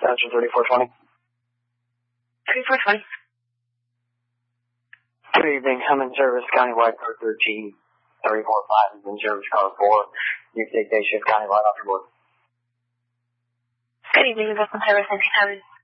Attention 3420. 3420. Good evening. I'm in service, Countywide car 13. 345 is in service, car 4. You take day shift, Countywide off your board. Good evening, Brooklyn Service 1900.